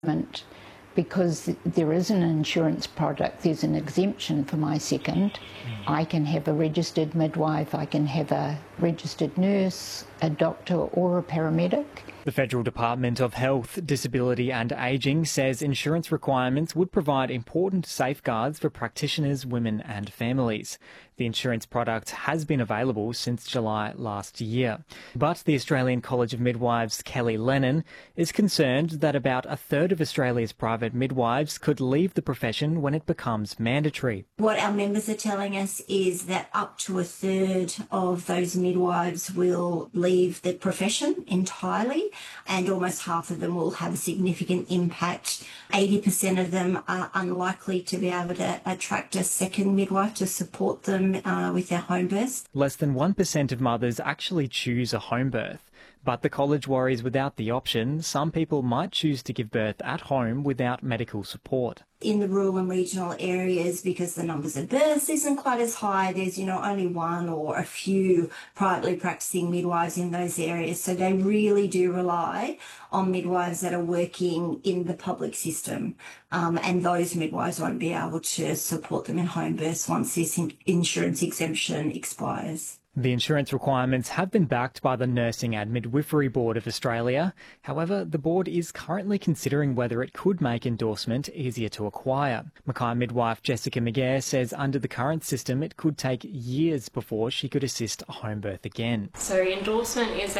Because there is an insurance product, there's an exemption for my second. I can have a registered midwife, I can have a registered nurse, a doctor or a paramedic. The Federal Department of Health, Disability and Ageing says insurance requirements would provide important safeguards for practitioners, women and families. The insurance product has been available since July last year. But the Australian College of Midwives' Kelly Lennon is concerned that about a third of Australia's private midwives could leave the profession when it becomes mandatory. What our members are telling us is that up to a third of those midwives will leave the profession entirely, and almost half of them will have a significant impact. 80% of them are unlikely to be able to attract a second midwife to support them with their home births. Less than 1% of mothers actually choose a home birth. But the college worries without the option, some people might choose to give birth at home without medical support. In the rural and regional areas, because the numbers of births isn't quite as high, there's, only one or a few privately practicing midwives in those areas. So they really do rely on midwives that are working in the public system. And those midwives won't be able to support them in home births once this insurance exemption expires. The insurance requirements have been backed by the Nursing and Midwifery Board of Australia. However, the board is currently considering whether it could make endorsement easier to acquire. Mackay midwife Jessica McGair says under the current system it could take years before she could assist a home birth again. So endorsement is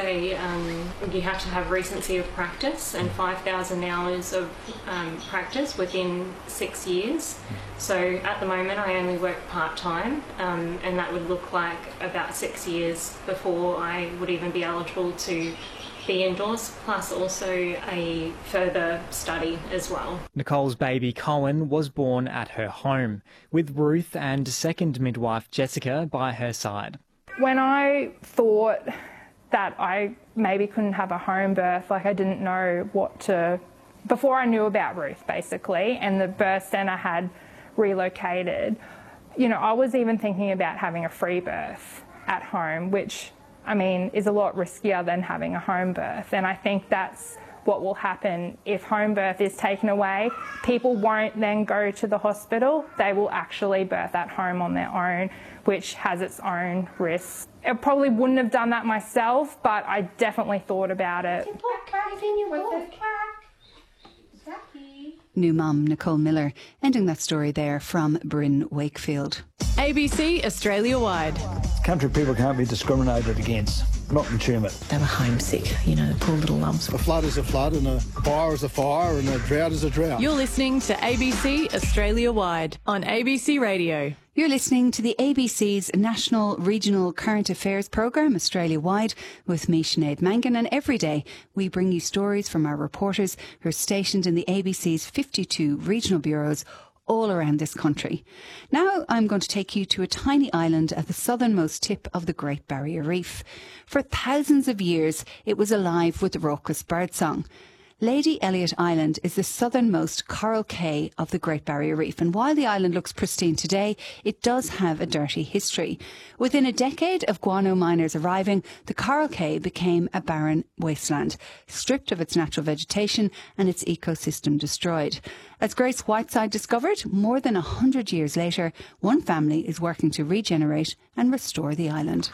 you have to have recency of practice and 5,000 hours of practice within 6 years. So at the moment I only work part-time and that would look like about 6 years before I would even be eligible to be endorsed, plus also a further study as well. Nicole's baby Cohen was born at her home, with Ruth and second midwife Jessica by her side. When I thought that I maybe couldn't have a home birth, I didn't know what to... Before I knew about Ruth, basically, and the birth centre had relocated, I was even thinking about having a free birth at home, which, is a lot riskier than having a home birth. And I think that's what will happen if home birth is taken away. People won't then go to the hospital. They will actually birth at home on their own, which has its own risks. I probably wouldn't have done that myself, but I definitely thought about it. New mum Nicole Miller, ending that story there from Bryn Wakefield. ABC Australia Wide. Country people can't be discriminated against. Not in Tumut. They were homesick, the poor little lumps. A flood is a flood, and a fire is a fire, and a drought is a drought. You're listening to ABC Australia Wide on ABC Radio. You're listening to the ABC's National Regional Current Affairs programme, Australia Wide, with me, Sinead Mangan, and every day we bring you stories from our reporters who are stationed in the ABC's 52 regional bureaus all around this country. Now I'm going to take you to a tiny island at the southernmost tip of the Great Barrier Reef. For thousands of years it was alive with raucous birdsong. Lady Elliot Island is the southernmost coral cay of the Great Barrier Reef, and while the island looks pristine today, it does have a dirty history. Within a decade of guano miners arriving, the coral cay became a barren wasteland, stripped of its natural vegetation and its ecosystem destroyed. As Grace Whiteside discovered, more than 100 years later, one family is working to regenerate and restore the island.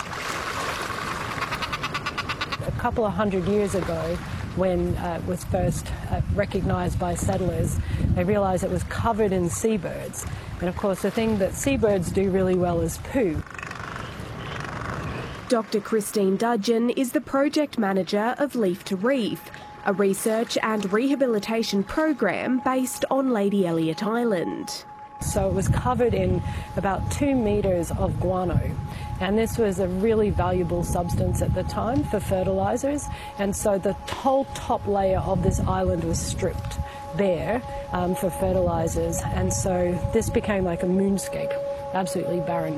A couple of hundred years ago, when it was first recognised by settlers, they realised it was covered in seabirds. And of course the thing that seabirds do really well is poo. Dr Christine Dudgeon is the project manager of Leaf to Reef, a research and rehabilitation program based on Lady Elliot Island. So it was covered in about 2 metres of guano. And this was a really valuable substance at the time for fertilisers. And so the whole top layer of this island was stripped bare for fertilisers. And so this became like a moonscape, absolutely barren.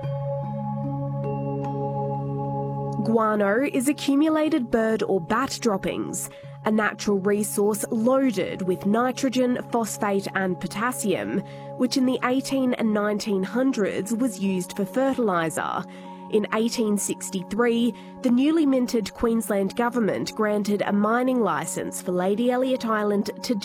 Guano is accumulated bird or bat droppings, a natural resource loaded with nitrogen, phosphate and potassium, which in the 18 and 1900s was used for fertiliser. In 1863, the newly minted Queensland government granted a mining licence for Lady Elliot Island to